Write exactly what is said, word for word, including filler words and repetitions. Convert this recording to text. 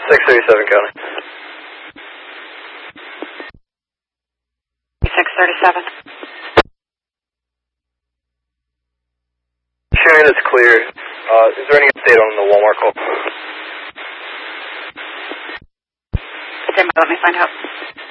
six thirty-seven County. six thirty-seven. Showing it's clear. Uh, is there any update on the Walmart call? Stand by, let me find out.